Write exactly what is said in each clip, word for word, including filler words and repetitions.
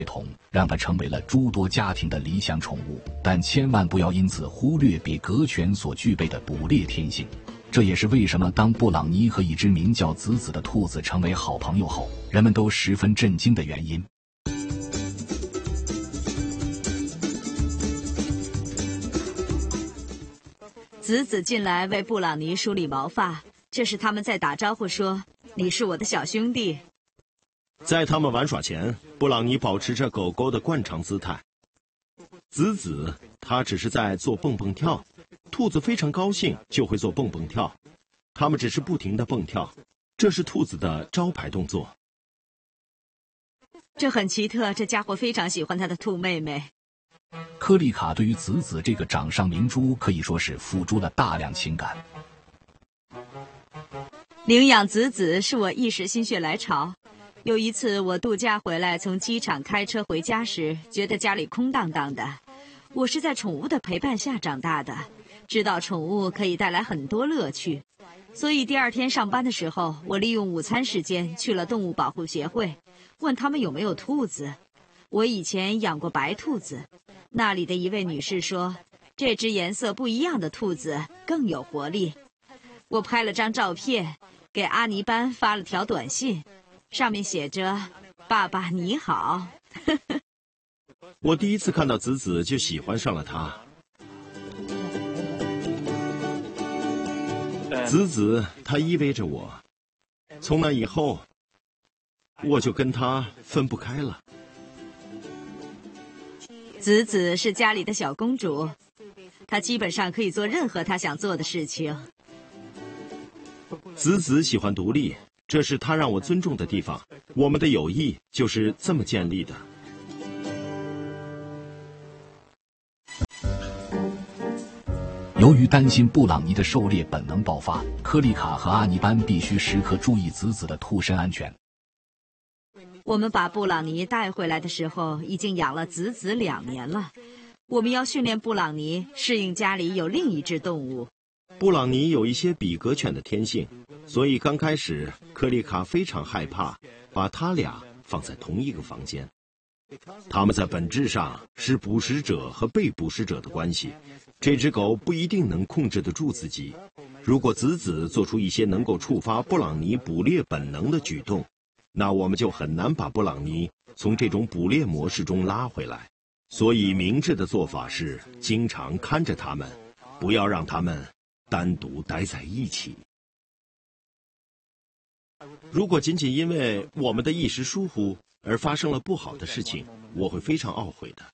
同，让它成为了诸多家庭的理想宠物，但千万不要因此忽略比格犬所具备的捕猎天性。这也是为什么当布朗尼和一只名叫子子的兔子成为好朋友后，人们都十分震惊的原因。 子子进来为布朗尼梳理毛发，这是他们在打招呼说：“你是我的小兄弟。” 在他们玩耍前，布朗尼保持着狗狗的惯常姿态。子子他只是在做蹦蹦跳，兔子非常高兴就会做蹦蹦跳，他们只是不停地蹦跳，这是兔子的招牌动作。 这很奇特，这家伙非常喜欢他的兔妹妹。 柯丽卡对于子子这个掌上明珠可以说是付诸了大量情感。 领养子子是我一时心血来潮。有一次我度假回来，从机场开车回家时，觉得家里空荡荡的。我是在宠物的陪伴下长大的，知道宠物可以带来很多乐趣。所以第二天上班的时候，我利用午餐时间去了动物保护协会，问他们有没有兔子。我以前养过白兔子，那里的一位女士说，这只颜色不一样的兔子更有活力。我拍了张照片，给阿尼班发了条短信，上面写着：“爸爸你好。” 我第一次看到子子就喜欢上了他。子子他依偎着我，从那以后，我就跟他分不开了。 子子是家里的小公主，她基本上可以做任何她想做的事情。 子子喜欢独立，这是他让我尊重的地方。我们的友谊就是这么建立的。 由于担心布朗尼的狩猎本能爆发，柯丽卡和阿尼班必须时刻注意子子的兔身安全。 我们把布朗尼带回来的时候，已经养了子子两年了。我们要训练布朗尼适应家里有另一只动物。 布朗尼有一些比格犬的天性，所以刚开始柯丽卡非常害怕把他俩放在同一个房间。他们在本质上是捕食者和被捕食者的关系。这只狗不一定能控制得住自己。如果子子做出一些能够触发布朗尼捕猎本能的举动，那我们就很难把布朗尼从这种捕猎模式中拉回来。所以明智的做法是经常看着他们，不要让他们单独待在一起。如果仅仅因为我们的一时疏忽而发生了不好的事情，我会非常懊悔的。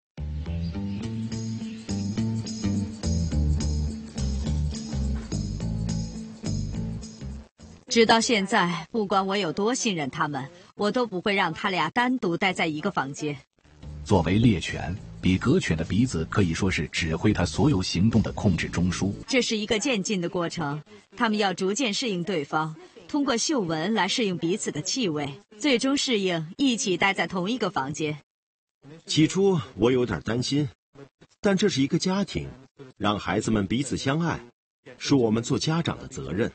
直到现在，不管我有多信任他们，我都不会让他俩单独待在一个房间。 作为猎犬，比格犬的鼻子可以说是指挥它所有行动的控制中枢。 这是一个渐进的过程，他们要逐渐适应对方，通过嗅闻来适应彼此的气味，最终适应一起待在同一个房间。 起初我有点担心，但这是一个家庭，让孩子们彼此相爱，是我们做家长的责任。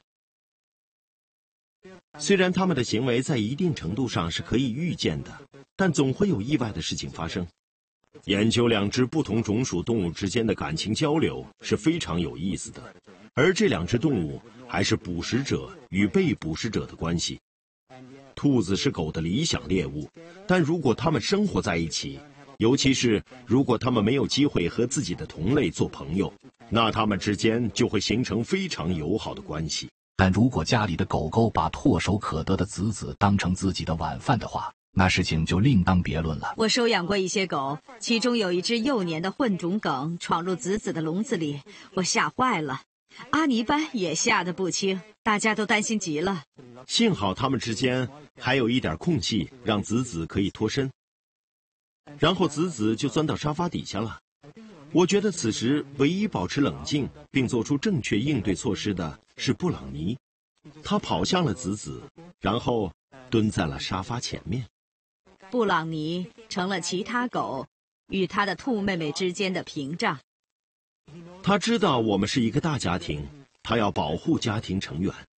虽然他们的行为在一定程度上是可以预见的，但总会有意外的事情发生。研究两只不同种属动物之间的感情交流是非常有意思的，而这两只动物还是捕食者与被捕食者的关系。兔子是狗的理想猎物，但如果它们生活在一起，尤其是如果它们没有机会和自己的同类做朋友，那它们之间就会形成非常友好的关系。 但如果家里的狗狗把唾手可得的子子当成自己的晚饭的话，那事情就另当别论了。 我收养过一些狗，其中有一只幼年的混种梗闯入子子的笼子里，我吓坏了。阿尼班也吓得不轻，大家都担心极了。 幸好他们之间还有一点空隙，让子子可以脱身，然后子子就钻到沙发底下了。我觉得此时唯一保持冷静并做出正确应对措施的是布朗尼，他跑向了子子，然后蹲在了沙发前面。 布朗尼成了其他狗与他的兔妹妹之间的屏障。 他知道我们是一个大家庭，他要保护家庭成员。